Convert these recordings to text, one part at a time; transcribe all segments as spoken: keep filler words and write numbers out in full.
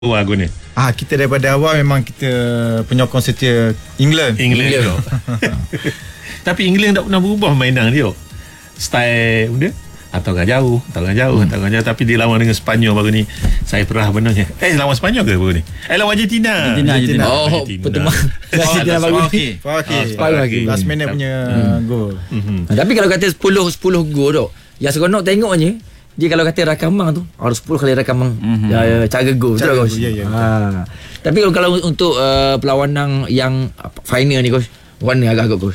Wah guna. Ah kita daripada awal memang kita penyokong setia England. England. England. Tapi England tak pernah berubah mainan dia. Style dia atau kan jauh, atau kan jauh, atau kan jauh, tapi dia lawan dengan Sepanyol baru ni. Saya pernah benarnya. Eh lawan Sepanyol ke baru ni? Eh lawan Argentina. Argentina. Argentina. Oh, pertemuan. Argentina baru ni. Okey. Last minute punya gol. Tapi kalau kata sepuluh sepuluh gol tu, yang seronok tengoknya dia kalau kata rakamang tu ada sepuluh kali rakamang mm-hmm. ya, ya, cara gol betul coach. Ya, ya, ha. Tapi kalau, kalau untuk uh, perlawanan yang final ni coach, warna agak-agak coach.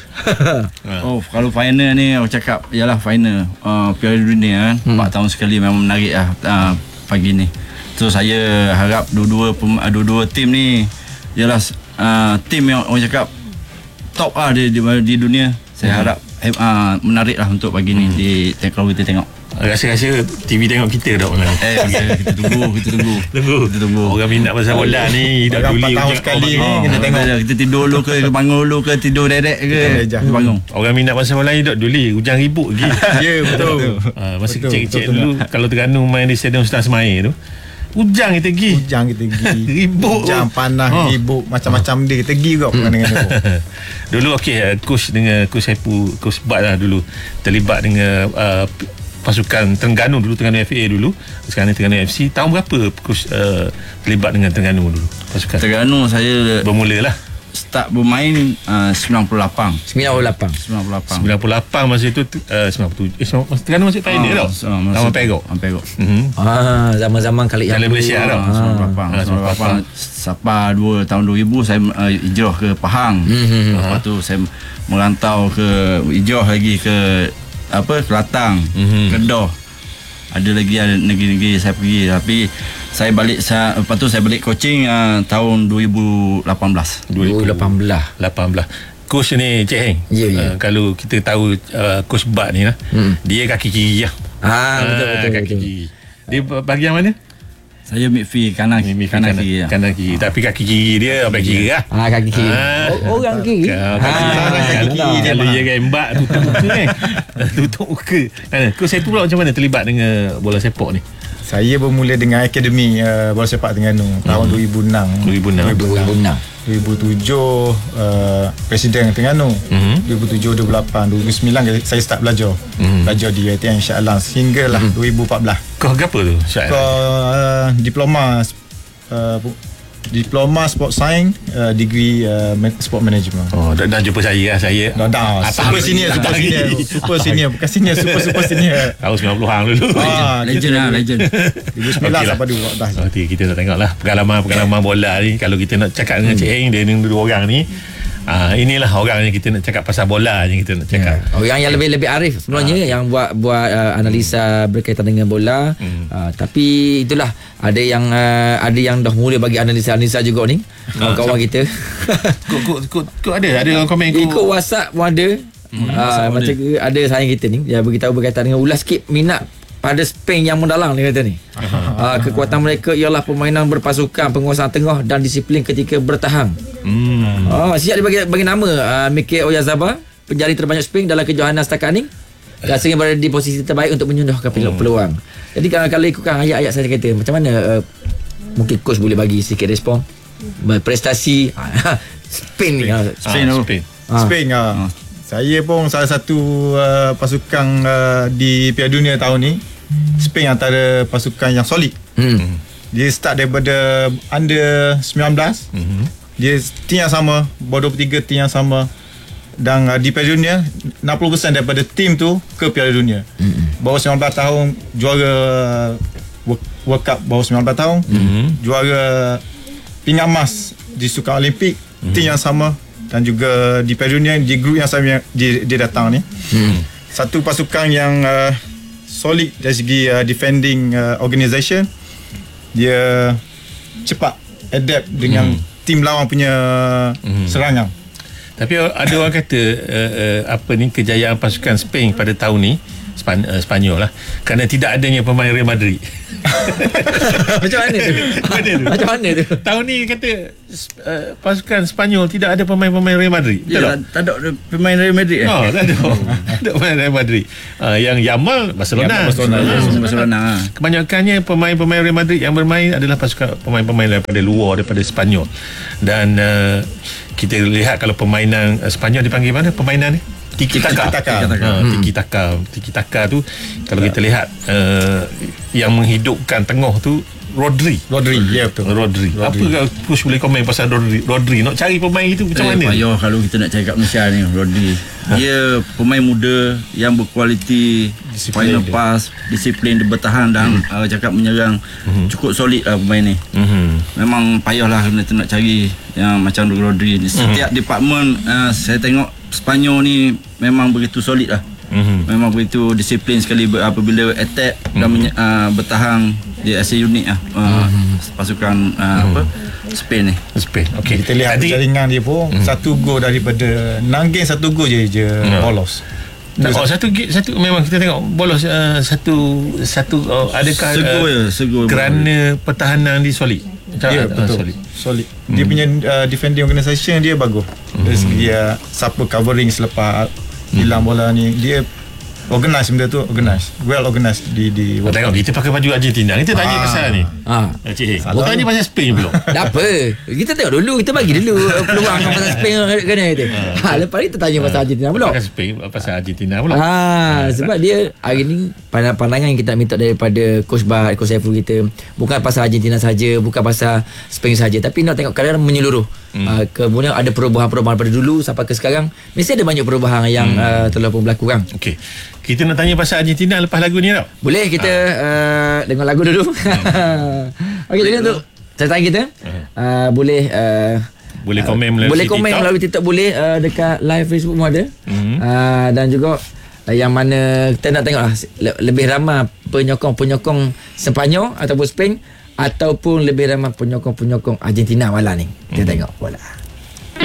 Oh, kalau final ni aku cakap ialah final uh, Piala Dunia kan. Hmm. empat tahun sekali memang menarik lah uh, pagi ni. So saya harap dua-dua dua-dua tim ni ialah uh, tim yang orang cakap top lah di, di, di dunia. Saya hmm. harap uh, menarik lah untuk pagi ni hmm. di kalau kita tengok. Rasa-rasa T V tengok kita dah orang. Eh, kita tunggu, kita tunggu. Tunggu. Kita tunggu. Orang minat pasal bola ni dah duli empat tahun sekali ni oh, kita tengok. Kita tidur dulu ke, bangun dulu ke, tidur dedek ke. Bangun. Orang minat pasal bola ni dah duli, hujan ribut lagi. Ya, betul. Ah, masa kecil-kecil dulu kalau Terengganu main di Stadium Sultan Semair tu, hujan kita pergi. Hujan kita pergi. Ribut. Hujan, panas, oh. ribut, macam-macam dia kita pergi juga dengan tu. Dulu okey, coach dengan coach Saipu, coach Bat lah dulu terlibat dengan uh, pasukan Terengganu dulu, Terengganu F A dulu, sekarang ni Terengganu F C. Tahun berapa coach uh, terlibat dengan Terengganu dulu pasukan? Terengganu saya bermula lah start bermain uh, sembilan puluh lapan. sembilan puluh lapan. sembilan puluh lapan. sembilan puluh lapan masa itu uh, sembilan puluh tujuh. Eh masa Terengganu masih pioneer tau. Nama Perak. Perak. Mhm. Ah zaman-zaman kali yang Malaysia tau. sembilan puluh lapan. sembilan puluh lapan sampai dua tahun dua ribu saya uh, hijrah ke Pahang. Mm-hmm. Lepas tu saya merantau ke hijrah lagi ke apa Kelantan, mm-hmm. Kedah. Ada lagi ada negeri-negeri saya pergi, tapi saya balik saya, lepas tu saya balik coaching uh, tahun dua ribu lapan belas. dua ribu lapan belas. Coach ni Cik Heng. Ya, ya. Uh, kalau kita tahu uh, coach Bat ni lah, hmm. dia kaki kiri lah. Ah betul betul kaki betul. Kiri. Dia bahagian mana? Saya midfield kanan midfield kanan, kanan kiri. Kanan kiri. Ha. Tapi kaki kiri dia belah kiri lah. Ah kaki kiri. Ah. Oh, orang kiri. Kaki kiri dia. Kalau dia gembak tutup muka kan. Tutup muka. Coach saya tu pula macam mana terlibat dengan bola sepak ni? Saya bermula dengan akademi uh, bola sepak Terengganu tahun hmm. dua ribu enam. dua ribu enam. dua ribu enam. dua ribu tujuh uh, Presiden Terengganu. Mm-hmm. dua ribu tujuh, dua ribu lapan, dua ribu sembilan saya start belajar. Mm-hmm. Belajar di U I T M Shah Alam sehinggalah mm-hmm. dua ribu empat belas. Kau apa tu? Syah? Kau uh, diploma uh, diploma sport science, uh, degree uh, sport management. Oh, dah, dah jumpa saya lah saya. Dah dah. Super senior, super senior. Super senior, bukan senior, super super senior. Tahun sembilan puluhan dulu. Ah, legend lah, legend. dua ribu sembilan okay sampai dua ribu empat belas. Okey, kita nak tengok lah pengalaman-pengalaman bola ni. Kalau kita nak cakap dengan Cik Heng, dia ni dua orang ni. Ah, inilah orang yang kita nak cakap pasal bola ni, kita nak cakap. Yeah. Orang yang lebih-lebih arif sebenarnya ah. yang buat buat uh, analisa berkaitan dengan bola. Hmm. Uh, tapi itulah ada yang uh, ada yang dah mula bagi analisa-analisa juga ni. Kawan-kawan kita. Kok kok kok kok ada ada orang komen ikut WhatsApp pun ada. Hmm, uh, macam ada. ada sayang kita ni dia beritahu berkaitan dengan ulas sikit minat pada Spain yang mendalang dia kata ni. Uh, kekuatan mereka ialah permainan berpasukan, penguasaan tengah dan disiplin ketika bertahan. Hmm. Uh, siap dia bagi, bagi nama uh, Mikel Oyarzabal, penjari terbanyak Spain dalam kejohanan setakat ni. Dan sehingga berada di posisi terbaik untuk menyundahkan hmm. peluang. Jadi kalau, kalau ikutkan ayat-ayat saya kata macam mana uh, mungkin coach boleh bagi sedikit respon prestasi Spain ni. Uh, Spain. Uh, Spain. Uh. Spain. Uh. Uh. Saya pun salah satu uh, pasukan uh, di Piala Dunia tahun ni. Spain antara pasukan yang solid. Hmm. Dia start daripada under sembilan belas. Hmm. Dia tim yang sama, bawah dua puluh tiga tim yang sama. Dan uh, di Piala Dunia enam puluh peratus daripada tim tu ke Piala Dunia. Hmm. Bawah sembilan belas tahun juara uh, World Cup bawah sembilan belas tahun. Hmm. Juara pinggan emas di Sukan Olimpik, hmm. tim yang sama. Dan juga di Piala Dunia di grup yang sama yang dia, dia datang ni. Hmm. Satu pasukan yang uh, solid dari segi uh, defending uh, organisation. Dia cepat adapt dengan hmm. tim lawan punya hmm. serangan. Tapi ada orang kata uh, uh, apa ni kejayaan pasukan Spain pada tahun ni Span, uh, Spanyol lah, kerana tidak adanya pemain Real Madrid. Macam mana tu? Mana tu? Macam mana tu? Tahun ni kata uh, pasukan Spanyol tidak ada pemain-pemain Real Madrid. Betul Ya, tak? tak ada pemain Real Madrid eh? Oh, tak ada. Tak ada pemain Real Madrid. Uh, yang Yamal Barcelona. Yamal Barcelona, Ah. yes. Barcelona. ha. Kebanyakannya pemain-pemain Real Madrid yang bermain adalah pasukan pemain-pemain daripada luar, daripada Sepanyol. Dan uh, kita lihat kalau permainan uh, Sepanyol dipanggil mana permainan ni? Tiki taka. Tiki-taka. Ha, tiki taka. Tiki taka tu kalau kita lihat uh, yang menghidupkan tengah tu Rodri. Rodri, ya betul. Rodri. Apa kau push boleh komen pasal Rodri? Rodri nak cari pemain itu macam Eh, mana? payah kalau kita nak cari kat Malaysia ni Rodri. Dia pemain muda yang berkualiti, Disiplin final dia. pass, disiplin dia bertahan dan uh, cakap menyerang cukup solid lah pemain ni. Mhm. Memang payah lah kita nak cari yang macam Rodri ni. Setiap department uh, saya tengok Sepanyol ni memang begitu solid lah. Mhm. Memang begitu disiplin sekali ber- apabila attack dan menye- uh, bertahan. Dia asal unik lah uh, pasukan uh, apa Spain ni. Spain. Okey. Kita lihat Nanti- jaringan dia pun satu gol daripada enam game satu gol je je Hmm. bolos. Nah, oh, satu gig satu memang kita tengok bolos uh, satu satu uh, adakah Segul uh, je, segul. kerana pertahanan di solid. Macam Ya uh, betul. solid. Solid. Dia punya uh, defending organisation dia bagus. Dari segi dia siapa covering selepas hilang bola ni, dia organize benda tu, organize. Well organized di di Oh, tengok kita pakai baju Argentina. Kita tanya Ah. pasal ni. Ha. Ah, Cik Heng. Salah Bukan tanya tu. pasal Spain belum. Tak apa. Kita tengok dulu. Kita bagi dulu peluang pasal Spain kena kata. Ha, lepas ni kita tanya pasal Argentina pula. Pasal Spain, pasal Argentina pula. Ah, sebab dia hari ni pandangan yang kita minta daripada Coach Bar, Coach Saiful kita bukan pasal Argentina saja, bukan pasal Spain saja, tapi nak tengok kadang-kadang menyeluruh. Hmm. Uh, kemudian ada perubahan-perubahan pada dulu sampai ke sekarang, mesti ada banyak perubahan yang hmm. uh, telah pun berlaku kan. Okey. Kita nak tanya pasal Argentina lepas lagu ni tau. Boleh kita uh, dengar lagu dulu. Okey, jadi untuk saya tanya kita uh, boleh uh, Boleh komen melalui boleh komen TikTok. melalui TikTok, boleh uh, dekat live Facebook pun ada. Mhm. Uh, dan juga uh, yang mana kita nak tengok lah le- lebih ramai penyokong-penyokong Sepanyol ataupun Spain ataupun lebih ramai penyokong-penyokong Argentina malam ni. Kita Mhm. tengok bola.